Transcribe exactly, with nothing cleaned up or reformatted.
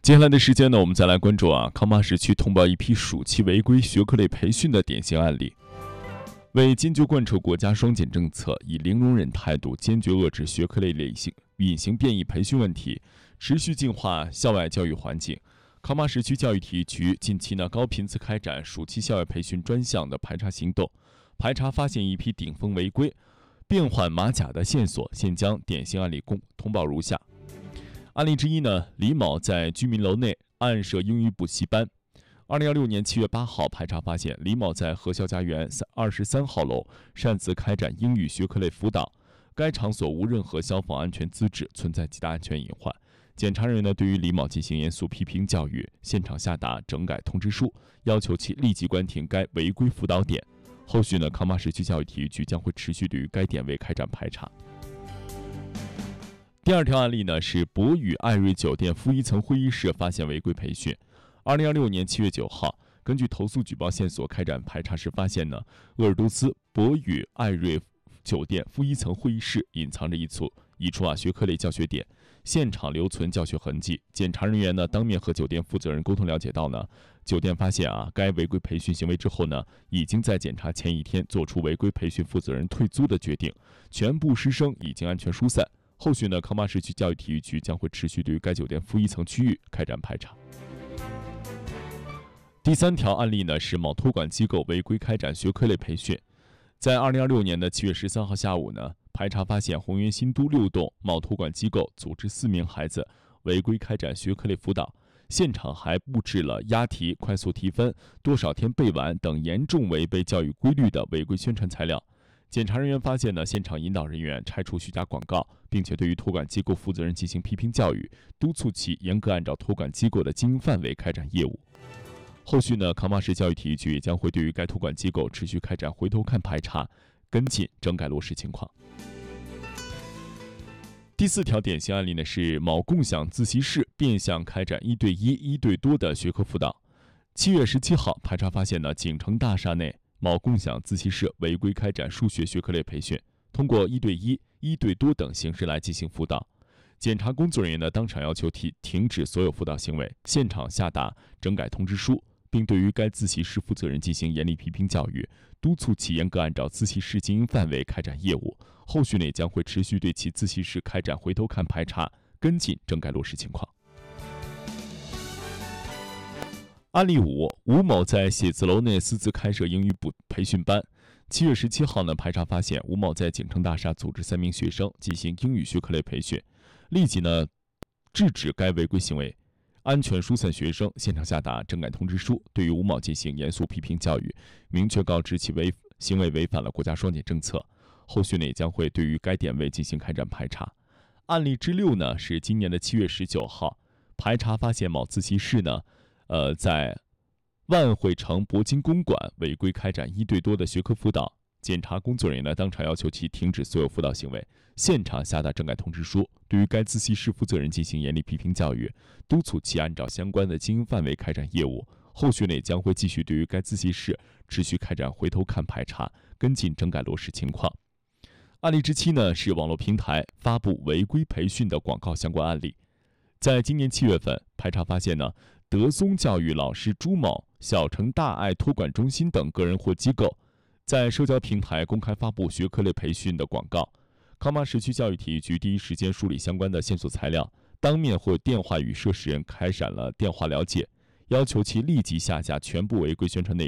接下来的时间呢，我们再来关注啊，康巴市区通报一批暑期违规学科类培训的典型案例。为坚决贯彻国家双减政策，以零容忍态度坚决遏制学科类类型隐形变异培训问题，持续净化校外教育环境，康巴市区教育体育局近期呢高频次开展暑期校外培训专项的排查行动，排查发现一批顶风违规、变换马甲的线索，现将典型案例公通报如下。案例之一呢，李某在居民楼内暗设英语补习班。二零二六年七月八号，排查发现李某在和校家园二十三号楼擅自开展英语学科类辅导，该场所无任何消防安全资质，存在极大安全隐患。检查人员呢对于李某进行严肃批评教育，现场下达整改通知书，要求其立即关停该违规辅导点。后续呢，康巴市区教育体育局将会持续对于该点位开展排查。第二条案例呢是博宇爱瑞酒店负一层会议室发现违规培训。二零二六年七月九号，根据投诉举报线索开展排查时发现呢，鄂尔多斯博宇爱瑞酒店负一层会议室隐藏着一处一处啊学科类教学点，现场留存教学痕迹。检查人员呢当面和酒店负责人沟通了解到呢，酒店发现啊该违规培训行为之后呢，已经在检查前一天做出违规培训负责人退租的决定，全部师生已经安全疏散。后续呢，康巴市区教育体育局将会持续对于该酒店负一层区域开展排查。第三条案例呢是某托管机构违规开展学科类培训。在二零二六年的七月十三号下午呢，排查发现红源新都六栋某托管机构组织四名孩子违规开展学科类辅导，现场还布置了押题、快速提分、多少天背完等严重违背教育规律的违规宣传材料。检查人员发现呢，现场引导人员拆除虚假广告，并且对于托管机构负责人进行批评教育，督促其严格按照托管机构的经营范围开展业务。后续呢，康巴市教育体育局也将会对于该托管机构持续开展回头看排查，跟进整改落实情况。第四条典型案例呢是某共享自习室变相开展一对一、一对多的学科辅导。七月十七号，排查发现呢，景城大厦内某共享自习室违规开展数学学科类培训，通过一对一、一对多等形式来进行辅导。检查工作人员呢当场要求停停止所有辅导行为，现场下达整改通知书，并对于该自习室负责人进行严厉批评教育，督促其严格按照自习室经营范围开展业务。后续内将会持续对其自习室开展回头看排查，跟进整改落实情况。案例五，吴某在写字楼内私自开设英语补培训班。七月十七号呢，排查发现吴某在景城大厦组织三名学生进行英语学科类培训，立即呢制止该违规行为，安全疏散学生，现场下达整改通知书，对于吴某进行严肃批评教育，明确告知其违行为违反了国家双减政策。后续呢也将会对于该点位进行开展排查。案例之六呢是今年的七月十九号，排查发现某自习室呢。呃，在万汇城铂金公馆违规开展一对多的学科辅导，检查工作人员呢当场要求其停止所有辅导行为，现场下达整改通知书，对于该自习室负责人进行严厉批评教育，督促其按照相关的经营范围开展业务。后续内将会继续对于该自习室持续开展回头看排查，跟进整改落实情况。案例之七呢是网络平台发布违规培训的广告相关案例。在今年七月份，排查发现呢，德松教育老师朱某、小城大爱托管中心等个人或机构，在社交平台公开发布学科类培训的广告。康巴市区教育体育局第一时间梳理相关的线索材料，当面或电话与涉事人开展了电话了解，要求其立即下架全部违规宣传内